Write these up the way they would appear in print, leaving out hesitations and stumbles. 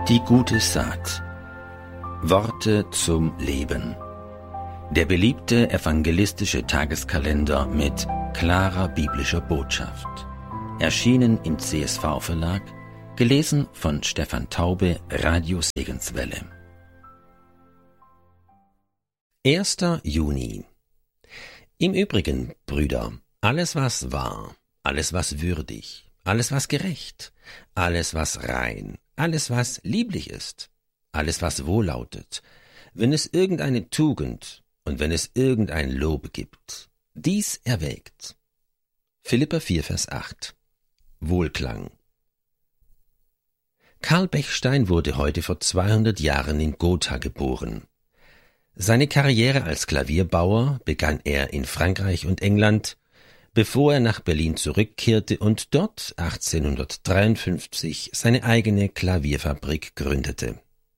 Die gute Saat. Worte zum Leben. Der beliebte evangelistische Tageskalender mit klarer biblischer Botschaft. Erschienen im CSV-Verlag, gelesen von Stefan Taube, Radio Segenswelle. 1. Juni. Im Übrigen, Brüder, alles was wahr, alles was würdig, alles was gerecht, alles was rein, alles was lieblich ist, alles was wohllautet, wenn es irgendeine Tugend und wenn es irgendein Lob gibt, dies erwägt. Philipper 4, Vers 8. Wohlklang. Karl Bechstein wurde heute vor 200 Jahren in Gotha geboren. Seine Karriere als Klavierbauer begann er in Frankreich und England, bevor er nach Berlin zurückkehrte und dort 1853 seine eigene Klavierfabrik gründete.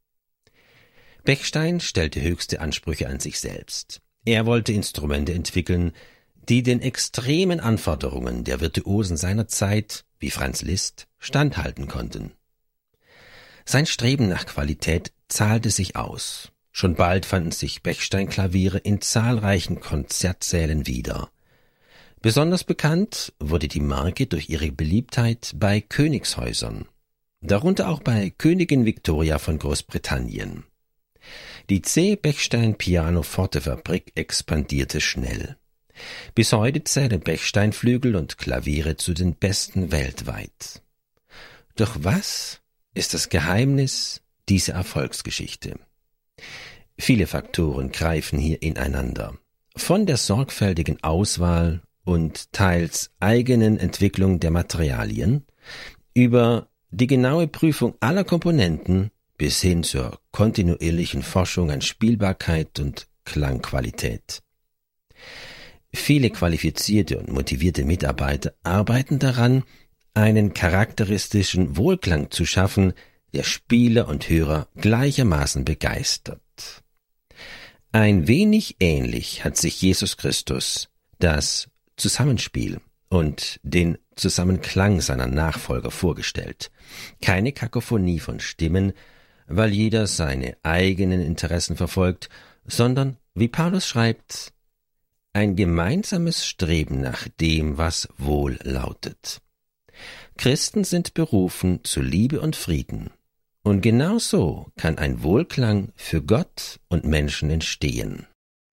Bechstein stellte höchste Ansprüche an sich selbst. Er wollte Instrumente entwickeln, die den extremen Anforderungen der Virtuosen seiner Zeit, wie Franz Liszt, standhalten konnten. Sein Streben nach Qualität zahlte sich aus. Schon bald fanden sich Bechstein-Klaviere in zahlreichen Konzertsälen wieder. Besonders bekannt wurde die Marke durch ihre Beliebtheit bei Königshäusern, darunter auch bei Königin Victoria von Großbritannien. Die C. Bechstein Pianoforte-Fabrik expandierte schnell. Bis heute zählen Bechstein-Flügel und Klaviere zu den besten weltweit. Doch was ist das Geheimnis dieser Erfolgsgeschichte? Viele Faktoren greifen hier ineinander. Von der sorgfältigen Auswahl und teils eigenen Entwicklung der Materialien über die genaue Prüfung aller Komponenten bis hin zur kontinuierlichen Forschung an Spielbarkeit und Klangqualität. Viele qualifizierte und motivierte Mitarbeiter arbeiten daran, einen charakteristischen Wohlklang zu schaffen, der Spieler und Hörer gleichermaßen begeistert. Ein wenig ähnlich hat sich Jesus Christus das Zusammenspiel und den Zusammenklang seiner Nachfolger vorgestellt. Keine Kakophonie von Stimmen, weil jeder seine eigenen Interessen verfolgt, sondern, wie Paulus schreibt, ein gemeinsames Streben nach dem, was wohl lautet. Christen sind berufen zu Liebe und Frieden. Und genau so kann ein Wohlklang für Gott und Menschen entstehen.